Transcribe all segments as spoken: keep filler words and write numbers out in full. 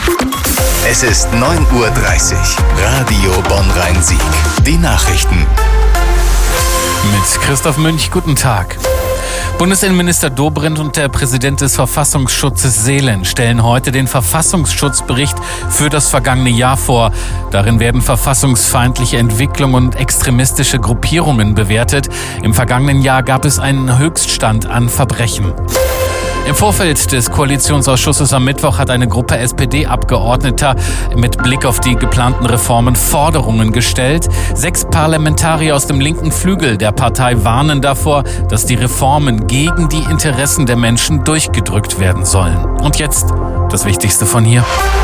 Es ist neun Uhr dreißig. Radio Bonn-Rhein-Sieg. Die Nachrichten. Mit Christoph Münch, guten Tag. Bundesinnenminister Dobrindt und der Präsident des Verfassungsschutzes Seelen stellen heute den Verfassungsschutzbericht für das vergangene Jahr vor. Darin werden verfassungsfeindliche Entwicklungen und extremistische Gruppierungen bewertet. Im vergangenen Jahr gab es einen Höchststand an Verbrechen. Im Vorfeld des Koalitionsausschusses am Mittwoch hat eine Gruppe S P D-Abgeordneter mit Blick auf die geplanten Reformen Forderungen gestellt. Sechs Parlamentarier aus dem linken Flügel der Partei warnen davor, dass die Reformen gegen die Interessen der Menschen durchgedrückt werden sollen. Und jetzt das Wichtigste von hier.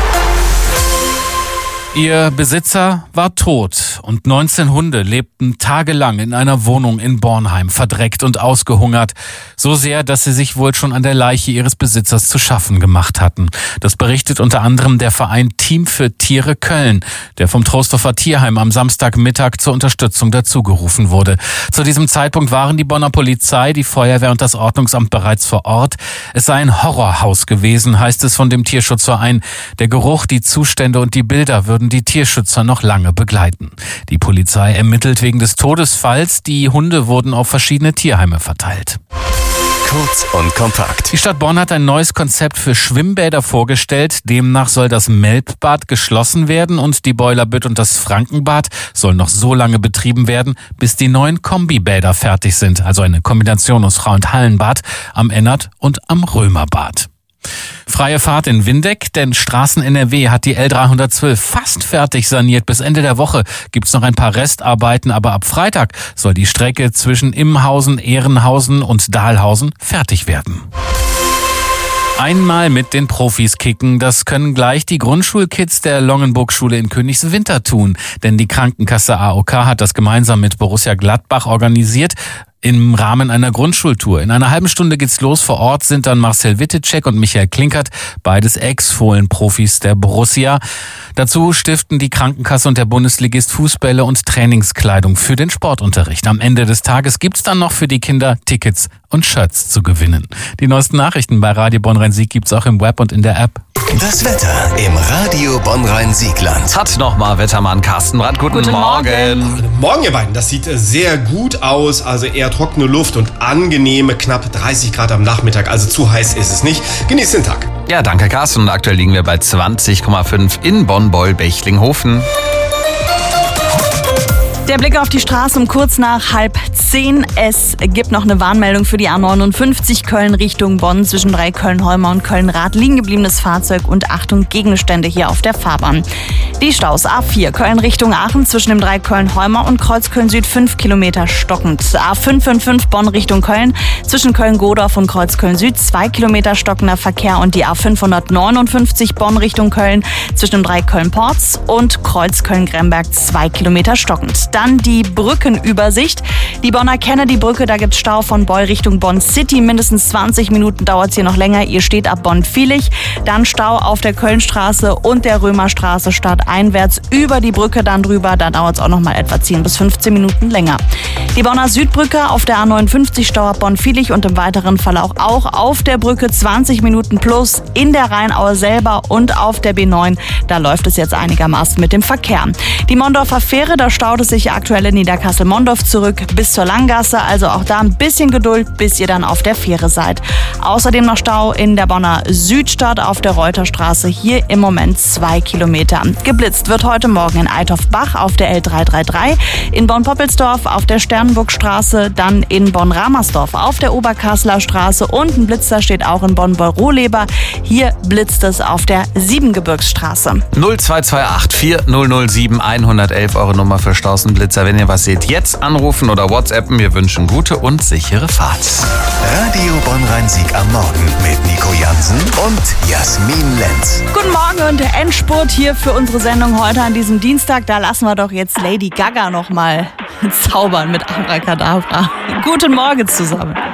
Ihr Besitzer war tot und neunzehn Hunde lebten tagelang in einer Wohnung in Bornheim, verdreckt und ausgehungert. So sehr, dass sie sich wohl schon an der Leiche ihres Besitzers zu schaffen gemacht hatten. Das berichtet unter anderem der Verein Team für Tiere Köln, der vom Trostorfer Tierheim am Samstagmittag zur Unterstützung dazugerufen wurde. Zu diesem Zeitpunkt waren die Bonner Polizei, die Feuerwehr und das Ordnungsamt bereits vor Ort. Es sei ein Horrorhaus gewesen, heißt es von dem Tierschutzverein. Der Geruch, die Zustände und die Bilder würden die Tierschützer noch lange begleiten. Die Polizei ermittelt wegen des Todesfalls. Die Hunde wurden auf verschiedene Tierheime verteilt. Kurz und kompakt. Die Stadt Bonn hat ein neues Konzept für Schwimmbäder vorgestellt. Demnach soll das Melbbad geschlossen werden und die Boilerbütt und das Frankenbad sollen noch so lange betrieben werden, bis die neuen Kombibäder fertig sind. Also eine Kombination aus Frau- und Hallenbad am Ennert und am Römerbad. Freie Fahrt in Windeck, denn Straßen-N R W hat die L dreihundertzwölf fast fertig saniert. Bis Ende der Woche gibt's noch ein paar Restarbeiten, aber ab Freitag soll die Strecke zwischen Imhausen, Ehrenhausen und Dahlhausen fertig werden. Einmal mit den Profis kicken, das können gleich die Grundschulkids der Longenburg-Schule in Königswinter tun. Denn die Krankenkasse A O K hat das gemeinsam mit Borussia Gladbach organisiert im Rahmen einer Grundschultour. In einer halben Stunde geht's los. Vor Ort sind dann Marcel Wittecek und Michael Klinkert, beides Ex-Fohlen-Profis der Borussia. Dazu stiften die Krankenkasse und der Bundesligist Fußbälle und Trainingskleidung für den Sportunterricht. Am Ende des Tages gibt's dann noch für die Kinder Tickets und Shirts zu gewinnen. Die neuesten Nachrichten bei Radio Bonn-Rhein-Sieg gibt's auch im Web und in der App. Das Wetter im Radio Bonn-Rhein-Siegland. Hat nochmal Wettermann Carsten Brandt. Guten, Guten Morgen. Morgen. Guten Morgen, ihr beiden. Das sieht sehr gut aus. Also eher trockene Luft und angenehme knapp dreißig Grad am Nachmittag. Also zu heiß ist es nicht. Genießt den Tag. Ja, danke Carsten. Und aktuell liegen wir bei zwanzig Komma fünf in Bonn-Beul-Bechtlinghofen. Der Blick auf die Straße um kurz nach halb zehn. Es gibt noch eine Warnmeldung für die A neunundfünfzig Köln Richtung Bonn. Zwischen drei Köln-Holmer und Köln-Rath liegen gebliebenes Fahrzeug und Achtung, Gegenstände hier auf der Fahrbahn. Die Staus A vier Köln Richtung Aachen zwischen dem drei Köln-Holmer und Kreuz Köln-Süd fünf Kilometer stockend. A fünf fünf fünf Bonn Richtung Köln zwischen Köln-Godorf und Kreuz Köln-Süd zwei Kilometer stockender Verkehr und die A fünfhundertneunundfünfzig Bonn Richtung Köln zwischen dem drei Köln-Porz und Kreuz Köln-Gremberg zwei Kilometer stockend. Dann die Brückenübersicht. Die Bonner Kennedy-Brücke, da gibt's Stau von Beul Richtung Bonn City. Mindestens zwanzig Minuten dauert's hier noch länger. Ihr steht ab Bonn-Vielig. Dann Stau auf der Kölnstraße und der Römerstraße stadteinwärts über die Brücke dann drüber. Da dauert's auch noch mal etwa zehn bis fünfzehn Minuten länger. Die Bonner Südbrücke auf der A neunundfünfzig Stau ab Bonn-Vielig und im weiteren Verlauf auch auf der Brücke zwanzig Minuten plus in der Rheinaue selber und auf der B neun. Da läuft es jetzt einigermaßen mit dem Verkehr. Die Mondorfer Fähre, da staut es sich aktuell in Niederkassel-Mondorf zurück bis zur Langgasse. Also auch da ein bisschen Geduld, bis ihr dann auf der Fähre seid. Außerdem noch Stau in der Bonner Südstadt auf der Reuterstraße. Hier im Moment zwei Kilometer. Geblitzt wird heute Morgen in Eithoff-Bach auf der L dreihundertdreiunddreißig, in Bonn-Poppelsdorf auf der Sternburgstraße, dann in Bonn-Ramersdorf auf der Oberkasseler Straße und ein Blitzer steht auch in Bonn-Beul-Rohleber. Hier blitzt es auf der Siebengebirgsstraße. null zwei zwei acht vier null null sieben eins eins eins eure Nummer für Staus und Blitzer. Wenn ihr was seht, jetzt anrufen oder WhatsAppen. Wir wünschen gute und sichere Fahrt. Radio Bonn-Rhein-Sieg am Morgen mit Nico Jansen und Jasmin Lenz. Guten Morgen und Endspurt hier für unsere Sendung heute an diesem Dienstag. Da lassen wir doch jetzt Lady Gaga noch mal zaubern mit Abracadabra. Guten Morgen zusammen.